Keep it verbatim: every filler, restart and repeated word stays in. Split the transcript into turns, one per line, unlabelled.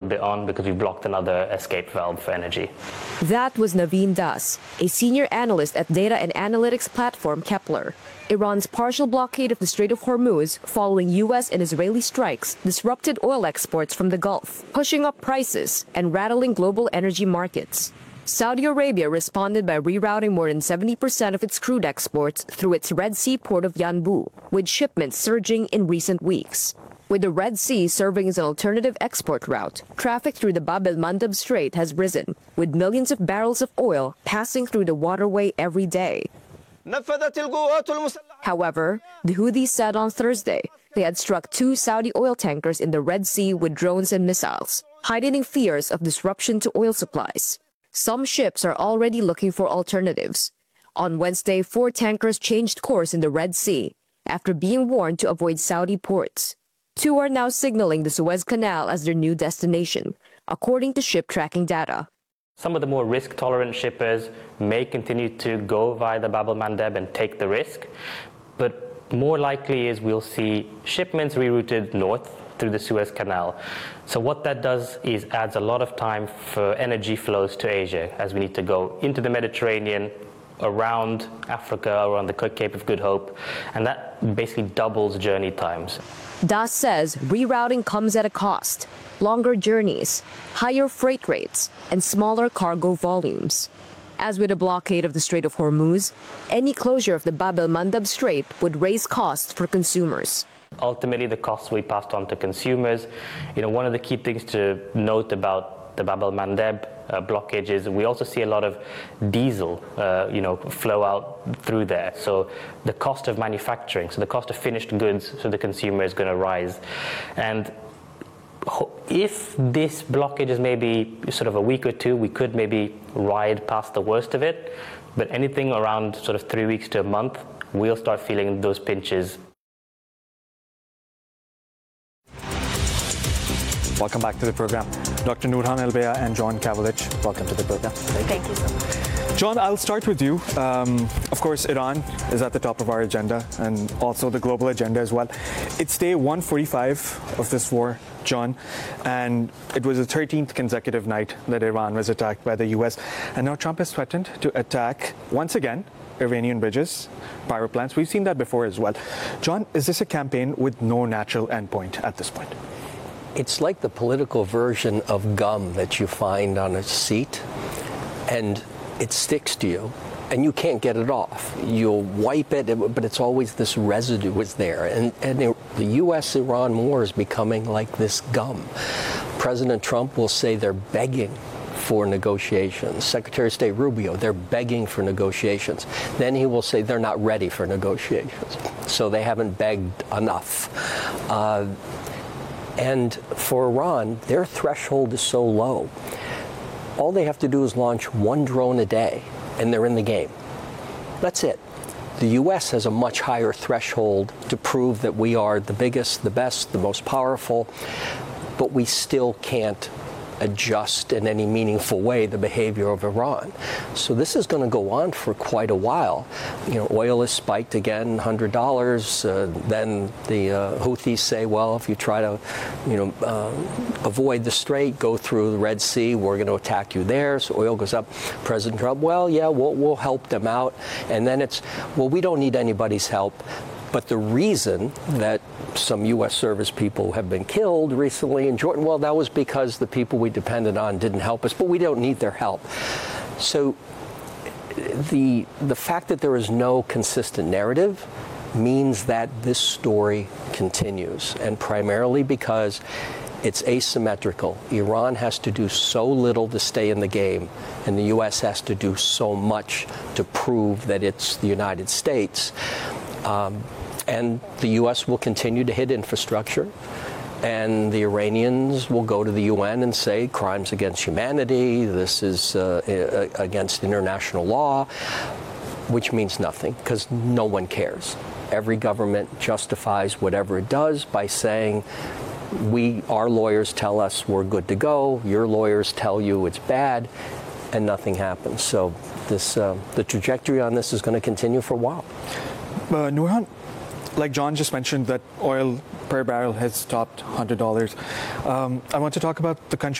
bit on because we blocked another escape valve for energy.
That was Naveen Das, a senior analyst at data and analytics platform Kepler. Iran's partial blockade of the Strait of Hormuz following U S and Israeli strikes disrupted oil exports from the Gulf, pushing up prices and rattling global energy markets. Saudi Arabia responded by rerouting more than seventy percent of its crude exports through its Red Sea port of Yanbu, with shipments surging in recent weeks. With the Red Sea serving as an alternative export route, traffic through the Bab el-Mandeb Strait has risen, with millions of barrels of oil passing through the waterway every day. However, the Houthis said on Thursday they had struck two Saudi oil tankers in the Red Sea with drones and missiles, heightening fears of disruption to oil supplies. Some ships are already looking for alternatives. On Wednesday, four tankers changed course in the Red Sea after being warned to avoid Saudi ports. Two are now signaling the Suez Canal as their new destination, according to ship tracking data.
Some of the more risk-tolerant shippers may continue to go via the Bab el-Mandeb and take the risk, but more likely is we'll see shipments rerouted north through the Suez Canal. So what that does is adds a lot of time for energy flows to Asia, as we need to go into the Mediterranean, around Africa, around the Cape of Good Hope, and that basically doubles journey times.
Das says rerouting comes at a cost: longer journeys, higher freight rates, and smaller cargo volumes. As with a blockade of the Strait of Hormuz, any closure of the Bab el-Mandeb Strait would raise costs for consumers.
Ultimately, the costs we passed on to consumers. You know, one of the key things to note about the Bab el-Mandeb uh, blockage is we also see a lot of diesel, uh, you know, flow out through there. So the cost of manufacturing, so the cost of finished goods to the consumer is going to rise. And if this blockage is maybe sort of a week or two, we could maybe ride past the worst of it. But anything around sort of three weeks to a month, we'll start feeling those pinches.
Welcome back to the program. Doctor Noorhan Al-Baya and John Kavalich, welcome to the program.
Thank you so much.
John, I'll start with you. Um, of course, Iran is at the top of our agenda and also the global agenda as well. It's day one forty-five of this war, John, and it was the thirteenth consecutive night that Iran was attacked by the U S. And now Trump has threatened to attack, once again, Iranian bridges, power plants. We've seen that before as well. John, is this a campaign with no natural endpoint at this point?
It's like the political version of gum that you find on a seat, and it sticks to you, and you can't get it off. You'll wipe it, but it's always this residue is there. And, and it, the U S Iran war is becoming like this gum. President Trump will say they're begging for negotiations. Secretary of State Rubio, they're begging for negotiations. Then he will say they're not ready for negotiations. So they haven't begged enough. Uh, And for Iran, their threshold is so low. All they have to do is launch one drone a day, and they're in the game. That's it. The U S has a much higher threshold to prove that we are the biggest, the best, the most powerful, but we still can't adjust in any meaningful way the behavior of Iran. So this is going to go on for quite a while. You know, oil is spiked again, one hundred dollars. Uh, then the uh, Houthis say, well, if you try to, you know, uh, avoid the strait, go through the Red Sea, we're going to attack you there. So oil goes up. President Trump, well, yeah, we'll, we'll help them out. And then it's, well, we don't need anybody's help. But the reason that some U S service people have been killed recently in Jordan, well, that was because the people we depended on didn't help us, but we don't need their help. So the, the fact that there is no consistent narrative means that this story continues, and primarily because it's asymmetrical. Iran has to do so little to stay in the game, and the U S has to do so much to prove that it's the United States. Um, and the U S will continue to hit infrastructure, and the Iranians will go to the U N and say crimes against humanity, this is uh, against international law, which means nothing because no one cares. Every government justifies whatever it does by saying, we, our lawyers tell us we're good to go, your lawyers tell you it's bad, and nothing happens. So this, uh, the trajectory on this is going to continue for a while.
Uh, Noorhan, like John just mentioned, that oil per barrel has topped one hundred dollars. Um, I want to talk about the country.